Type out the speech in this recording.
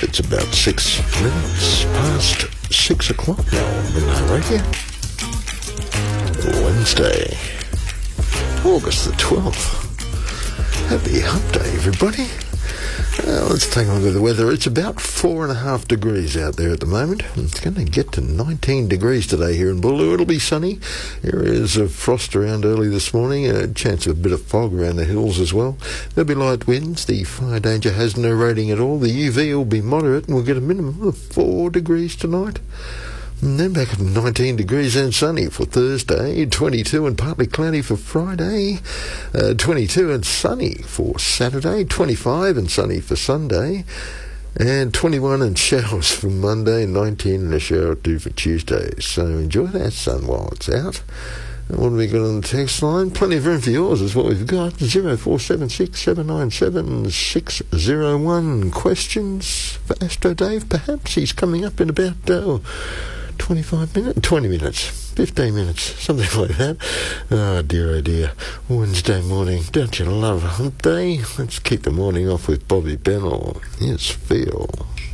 It's about 6 minutes past 6 o'clock now on Midnight Radio. Wednesday, August the 12th. Happy hump day, everybody. Let's take a look at the weather. It's about 4.5 degrees out there at the moment. It's going to get to 19 degrees today here in Boolaloo. It'll be sunny. Areas of frost around early this morning. A chance of a bit of fog around the hills as well. There'll be light winds. The fire danger has no rating at all. The UV will be moderate and we'll get a minimum of 4 degrees tonight. And then back up to 19 degrees and sunny for Thursday, 22 and partly cloudy for Friday, 22 and sunny for Saturday, 25 and sunny for Sunday, and 21 and showers for Monday, 19 and a shower or two for Tuesday. So enjoy that sun while it's out. And what have we got on the text line? Plenty of room for yours is what we've got. 0476 797 601. Questions for Astro Dave? Perhaps he's coming up in about 25 minutes, 20 minutes, 15 minutes, something like that. Oh dear, Wednesday morning. Don't you love a hump day? Let's kick the morning off with Bobby Bennell. Here's Feel.